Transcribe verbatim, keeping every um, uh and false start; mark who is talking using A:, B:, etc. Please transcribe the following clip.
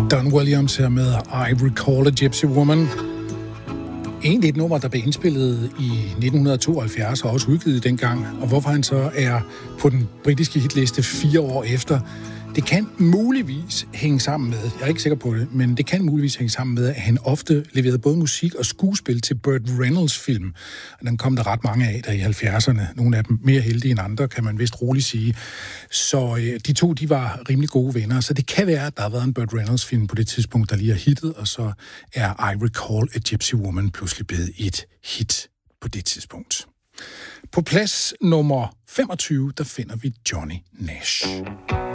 A: Don Williams her med I Recall a Gypsy Woman. Egentlig et nummer, der blev indspillet i nitten tooghalvfjerds og også udgivet dengang. Og hvorfor han så er på den britiske hitliste fire år efter, det kan muligvis hænge sammen med, jeg er ikke sikker på det, men det kan muligvis hænge sammen med, at han ofte leverede både musik og skuespil til Burt Reynolds film. Og den kom der ret mange af der i halvfjerdserne. Nogle af dem mere heldige end andre, kan man vist roligt sige. Så øh, de to, de var rimelig gode venner. Så det kan være, at der har været en Burt Reynolds film på det tidspunkt, der lige har hittet, og så er I Recall a Gypsy Woman pludselig blevet et hit på det tidspunkt. På plads nummer femogtyve, der finder vi Johnny Nash.